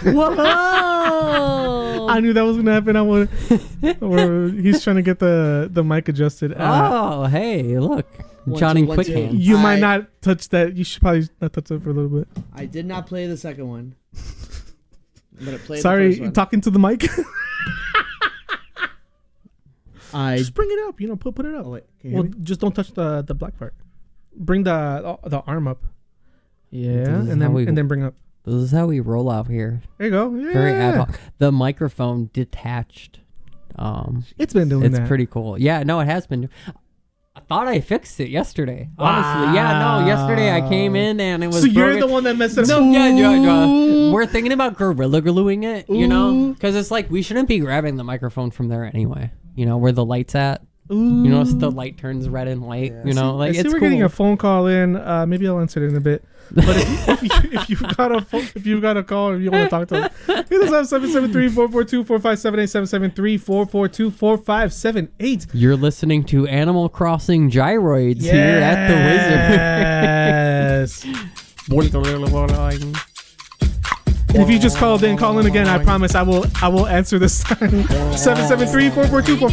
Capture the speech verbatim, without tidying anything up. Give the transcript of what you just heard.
Whoa! I knew that was gonna happen. I want. He's trying to get the the mic adjusted. Uh, Oh, hey, look, One, Johnny two, one, Quick two. Hands. you might I- not touch that. You should probably not touch that for a little bit. I did not play the second one. But it played the Sorry, first one. talking to the mic. I Just bring it up. You know, put put it up. oh, wait, can you hear Well, me? just don't touch the the black part. Bring the the arm up. Yeah, This is and how then we- and then bring up. This is how we roll out here. There you go. Yeah. Very ad hoc. The microphone detached. Um, It's been doing it's that. pretty cool. Yeah, no, it has been. I thought I fixed it yesterday. Honestly, yeah, no. Yesterday I came in and it was. So you're broken. the one that messed it up. No, yeah, yeah, yeah. We're thinking about gorilla gluing it, you know, Ooh. because it's like we shouldn't be grabbing the microphone from there anyway. You know, where the light's at. Ooh. You know, the light turns red and white. Yeah. You know, I like see it's we're cool. getting a phone call in. Uh, maybe I'll answer it in a bit. But if, you, if, you, if you've got a phone, if you've got a call or you want to talk to us, hit us up seven seven three, four four two, four five seven eight, seven seven three, four four two, four five seven eight. You're listening to Animal Crossing Gyroids here at Yes. the Wizard. If you just called in, call in again. I promise I will I will answer this time. seven seven three, four four two, four